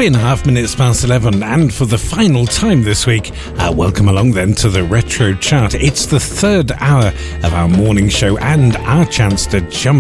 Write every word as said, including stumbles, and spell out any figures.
Three and a half minutes past eleven, and for the final time this week, uh, welcome along then to the Retro Chart. It's the third hour of our morning show and our chance to jump